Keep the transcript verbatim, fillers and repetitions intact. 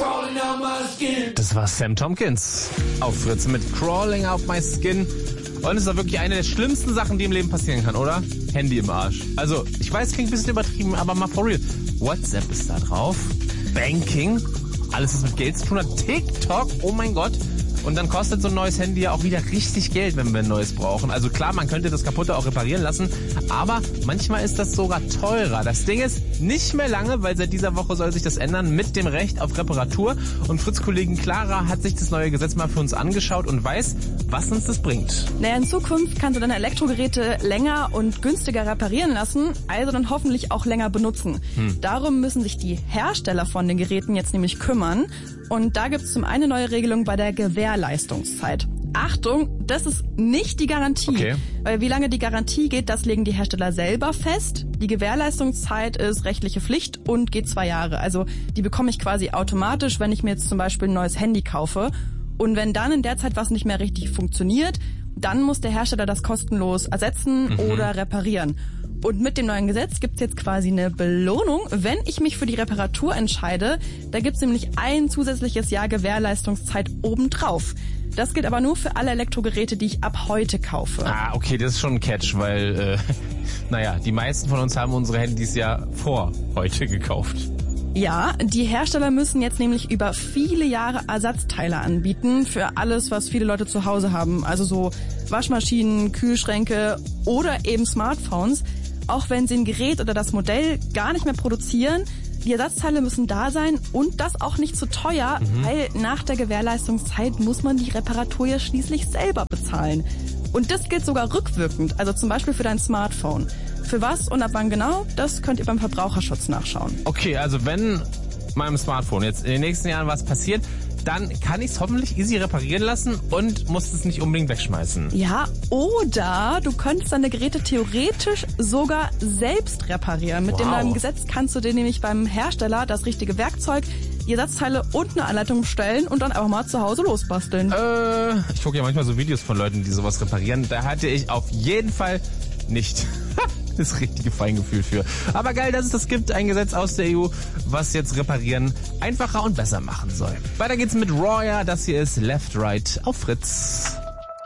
Das war Sam Tompkins auf Fritz mit Crawling Out My Skin. Und es ist doch wirklich eine der schlimmsten Sachen, die im Leben passieren kann, oder? Handy im Arsch. Also, ich weiß, klingt ein bisschen übertrieben, aber mal for real. WhatsApp ist da drauf. Banking. Alles, was mit Geld zu tun hat. TikTok. Oh mein Gott. Und dann kostet so ein neues Handy ja auch wieder richtig Geld, wenn wir ein neues brauchen. Also klar, man könnte das kaputte auch reparieren lassen, aber manchmal ist das sogar teurer. Das Ding ist nicht mehr lange, weil seit dieser Woche soll sich das ändern mit dem Recht auf Reparatur. Und Fritz-Kollegin Clara hat sich das neue Gesetz mal für uns angeschaut und weiß, was uns das bringt. Naja, in Zukunft kannst du deine Elektrogeräte länger und günstiger reparieren lassen, also dann hoffentlich auch länger benutzen. Hm. Darum müssen sich die Hersteller von den Geräten jetzt nämlich kümmern. Und da gibt es zum einen eine neue Regelung bei der Gewährleistungszeit. Achtung, das ist nicht die Garantie. Okay. Weil wie lange die Garantie geht, das legen die Hersteller selber fest. Die Gewährleistungszeit ist rechtliche Pflicht und geht zwei Jahre. Also die bekomme ich quasi automatisch, wenn ich mir jetzt zum Beispiel ein neues Handy kaufe. Und wenn dann in der Zeit was nicht mehr richtig funktioniert, dann muss der Hersteller das kostenlos ersetzen mhm. oder reparieren. Und mit dem neuen Gesetz gibt's jetzt quasi eine Belohnung, wenn ich mich für die Reparatur entscheide. Da gibt's nämlich ein zusätzliches Jahr Gewährleistungszeit obendrauf. Das gilt aber nur für alle Elektrogeräte, die ich ab heute kaufe. Ah, okay, das ist schon ein Catch, weil, äh, naja, die meisten von uns haben unsere Handys ja vor heute gekauft. Ja, die Hersteller müssen jetzt nämlich über viele Jahre Ersatzteile anbieten für alles, was viele Leute zu Hause haben. Also so Waschmaschinen, Kühlschränke oder eben Smartphones. Auch wenn sie ein Gerät oder das Modell gar nicht mehr produzieren, die Ersatzteile müssen da sein und das auch nicht zu teuer, mhm. weil nach der Gewährleistungszeit muss man die Reparatur ja schließlich selber bezahlen. Und das gilt sogar rückwirkend, also zum Beispiel für dein Smartphone. Für was und ab wann genau, das könnt ihr beim Verbraucherschutz nachschauen. Okay, also wenn meinem Smartphone jetzt in den nächsten Jahren was passiert, dann kann ich es hoffentlich easy reparieren lassen und muss es nicht unbedingt wegschmeißen. Ja, oder du könntest deine Geräte theoretisch sogar selbst reparieren. Mit wow. dem neuen Gesetz kannst du dir nämlich beim Hersteller das richtige Werkzeug, die Ersatzteile und eine Anleitung bestellen und dann einfach mal zu Hause losbasteln. Äh, ich gucke ja manchmal so Videos von Leuten, die sowas reparieren. Da hatte ich auf jeden Fall nicht das richtige Feingefühl für. Aber geil, dass es das gibt, ein Gesetz aus der E U, was jetzt Reparieren einfacher und besser machen soll. Weiter geht's mit Roya, das hier ist Left Right auf Fritz.